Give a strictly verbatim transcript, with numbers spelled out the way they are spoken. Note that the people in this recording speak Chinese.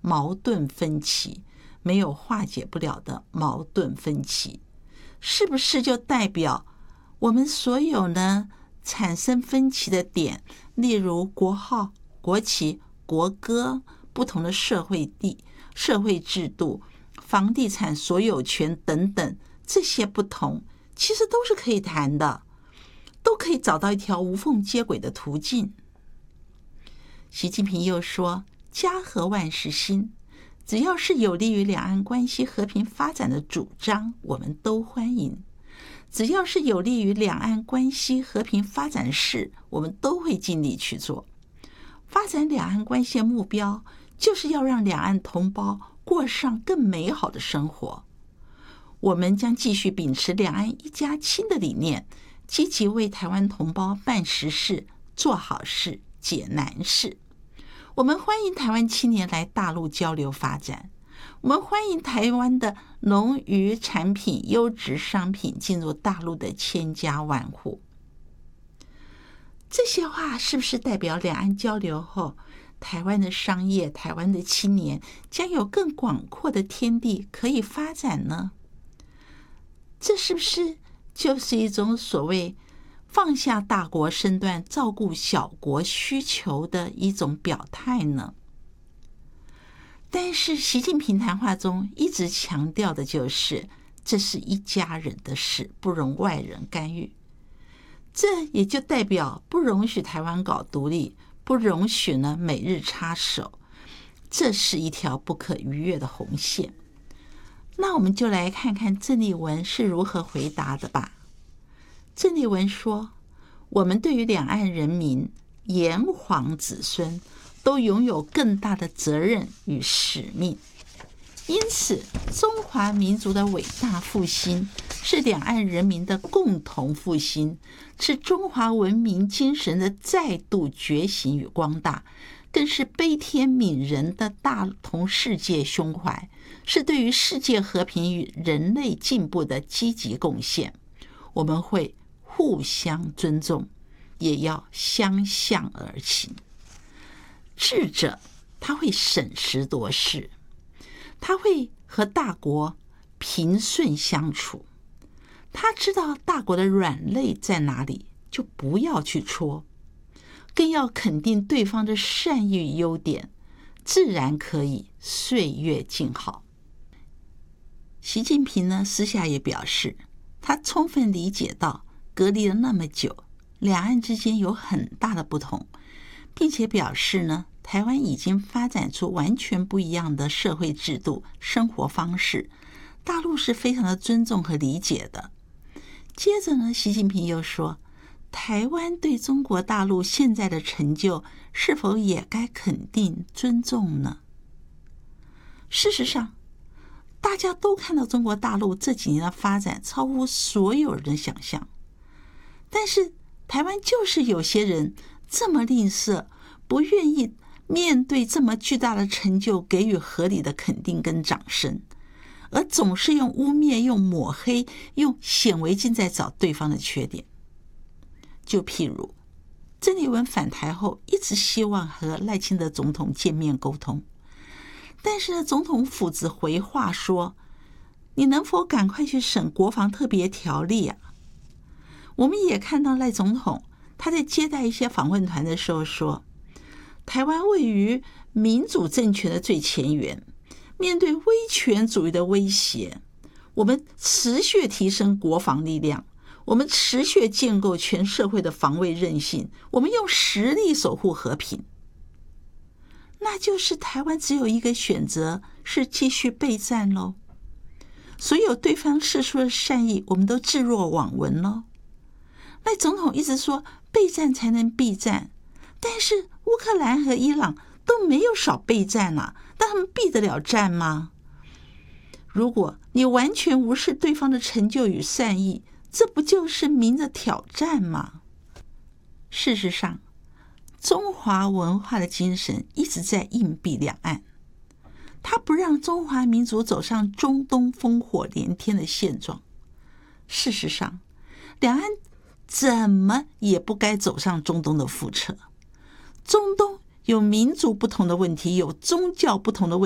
矛盾分歧，没有化解不了的矛盾分歧，是不是就代表我们所有呢产生分歧的点，例如国号、国旗、国歌、不同的社会地、社会制度、房地产所有权等等，这些不同其实都是可以谈的，都可以找到一条无缝接轨的途径。习近平又说，家和万事兴，只要是有利于两岸关系和平发展的主张，我们都欢迎。只要是有利于两岸关系和平发展的事，我们都会尽力去做。发展两岸关系的目标，就是要让两岸同胞过上更美好的生活。我们将继续秉持两岸一家亲的理念，积极为台湾同胞办实事、做好事、解难事。我们欢迎台湾青年来大陆交流发展，我们欢迎台湾的农渔产品、优质商品进入大陆的千家万户。这些话是不是代表两岸交流后，台湾的商业、台湾的青年将有更广阔的天地可以发展呢？这是不是就是一种所谓放下大国身段，照顾小国需求的一种表态呢？但是习近平谈话中一直强调的就是，这是一家人的事，不容外人干预。这也就代表不容许台湾搞独立，不容许呢美日插手，这是一条不可逾越的红线。那我们就来看看郑丽文是如何回答的吧。郑丽文说，我们对于两岸人民、炎黄子孙都拥有更大的责任与使命，因此中华民族的伟大复兴是两岸人民的共同复兴，是中华文明精神的再度觉醒与光大，更是悲天悯人的大同世界胸怀，是对于世界和平与人类进步的积极贡献。我们会互相尊重，也要相向而行。智者他会审时度势，他会和大国平顺相处，他知道大国的软肋在哪里，就不要去戳，更要肯定对方的善意与优点，自然可以岁月静好。习近平呢，私下也表示，他充分理解到隔离了那么久，两岸之间有很大的不同，并且表示呢，台湾已经发展出完全不一样的社会制度、生活方式，大陆是非常的尊重和理解的。接着呢，习近平又说，台湾对中国大陆现在的成就是否也该肯定、尊重呢？事实上，大家都看到中国大陆这几年的发展超乎所有人的想象，但是台湾就是有些人这么吝啬，不愿意面对这么巨大的成就给予合理的肯定跟掌声，而总是用污蔑、用抹黑、用显微镜在找对方的缺点。就譬如郑丽文返台后一直希望和赖清德总统见面沟通，但是呢，总统府只回话说，你能否赶快去审国防特别条例啊？我们也看到赖总统他在接待一些访问团的时候说，台湾位于民主政权的最前沿，面对威权主义的威胁，我们持续提升国防力量，我们持续建构全社会的防卫韧性，我们用实力守护和平。那就是台湾只有一个选择，是继续备战咯。所有对方释出的善意，我们都置若罔闻咯。那总统一直说备战才能避战，但是乌克兰和伊朗都没有少备战啊，但他们避得了战吗？如果你完全无视对方的成就与善意，这不就是明着挑战吗？事实上，中华文化的精神一直在硬币两岸，它不让中华民族走上中东烽火连天的现状。事实上，两岸怎么也不该走上中东的覆辙。中东有民族不同的问题，有宗教不同的问题，